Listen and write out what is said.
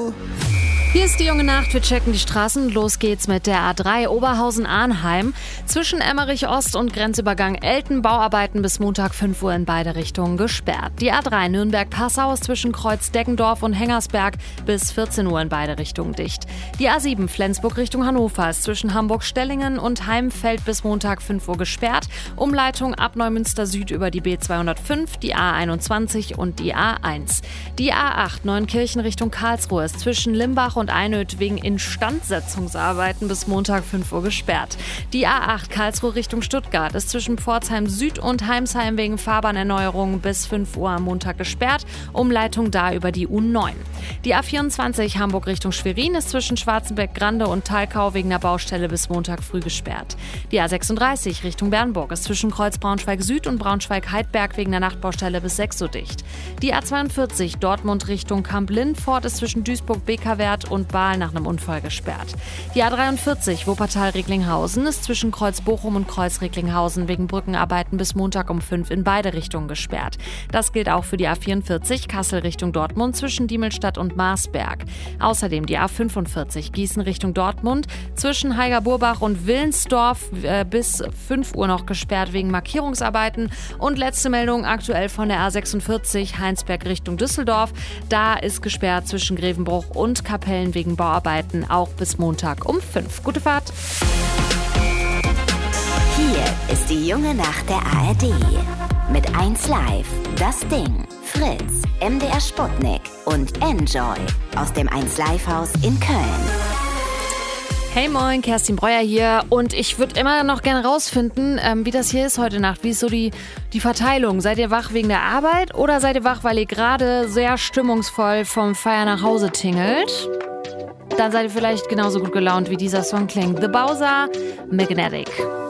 Hier ist die junge Nacht, wir checken die Straßen. Los geht's mit der A3 Oberhausen-Arnheim. Zwischen Emmerich Ost und Grenzübergang Elten Bauarbeiten bis Montag 5 Uhr in beide Richtungen gesperrt. Die A3 Nürnberg-Passau ist zwischen Kreuz Deggendorf und Hengersberg bis 14 Uhr in beide Richtungen dicht. Die A7 Flensburg Richtung Hannover ist zwischen Hamburg-Stellingen und Heimfeld bis Montag 5 Uhr gesperrt. Umleitung ab Neumünster Süd über die B205, die A21 und die A1. Die A8 Neunkirchen Richtung Karlsruhe ist zwischen Limbach und Einöd wegen Instandsetzungsarbeiten bis Montag 5 Uhr gesperrt. Die A8 Karlsruhe Richtung Stuttgart ist zwischen Pforzheim Süd und Heimsheim wegen Fahrbahnerneuerung bis 5 Uhr am Montag gesperrt. Umleitung da über die U9. Die A24 Hamburg Richtung Schwerin ist zwischen Schwarzenberg-Grande und Thalkau wegen der Baustelle bis Montag früh gesperrt. Die A36 Richtung Bernburg ist zwischen Kreuz Braunschweig Süd und Braunschweig-Heidberg wegen der Nachtbaustelle bis 6 Uhr dicht. Die A42 Dortmund Richtung Kamp-Lindfort ist zwischen Duisburg-Bekerwert und Baal nach einem Unfall gesperrt. Die A43 Wuppertal-Recklinghausen ist zwischen Kreuz Bochum und Kreuz Recklinghausen wegen Brückenarbeiten bis Montag um 5 in beide Richtungen gesperrt. Das gilt auch für die A44 Kassel Richtung Dortmund zwischen Diemelstadt und Marsberg. Außerdem die A45 Gießen Richtung Dortmund zwischen Heiger-Burbach und Willensdorf bis 5 Uhr noch gesperrt wegen Markierungsarbeiten. Und letzte Meldung aktuell von der A46 Heinsberg Richtung Düsseldorf. Da ist gesperrt zwischen Grevenbruch und Kapellen wegen Bauarbeiten auch bis Montag um 5. Gute Fahrt! Hier ist die junge Nacht der ARD. Mit 1 Live, Das Ding, Fritz, MDR Sputnik und Enjoy aus dem 1 Live Haus in Köln. Hey moin, Kerstin Breuer hier und ich würde immer noch gerne rausfinden, wie das hier ist heute Nacht. Wie ist so die Verteilung? Seid ihr wach wegen der Arbeit oder seid ihr wach, weil ihr gerade sehr stimmungsvoll vom Feiern nach Hause tingelt? Dann seid ihr vielleicht genauso gut gelaunt, wie dieser Song klingt. The Bowser, Magnetic.